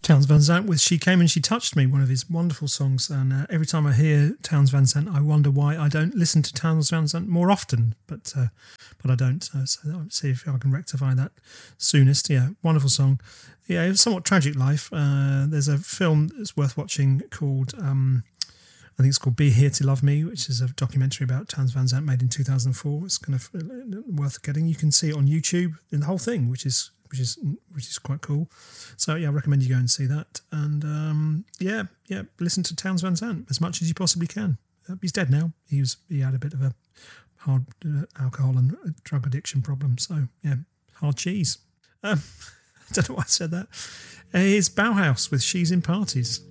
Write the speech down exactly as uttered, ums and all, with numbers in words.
Townes Van Zandt with She Came and She Touched Me, one of his wonderful songs. And uh, every time I hear Townes Van Zandt, I wonder why I don't listen to Townes Van Zandt more often. But uh, but I don't. Uh, so I'll see if I can rectify that soonest. Yeah, wonderful song. Yeah, it's a somewhat tragic life. Uh, there's a film that's worth watching called, um, I think it's called Be Here to Love Me, which is a documentary about Townes Van Zandt made in two thousand four. It's kind of worth getting. You can see it on YouTube in the whole thing, which is which is which is quite cool. So yeah, I recommend you go and see that. And um, yeah, yeah, listen to Townes Van Zandt as much as you possibly can. Uh, he's dead now. He was he had a bit of a hard uh, alcohol and drug addiction problem. So yeah, hard cheese. Um, I don't know why I said that. Uh, here's Bauhaus with She's in Parties.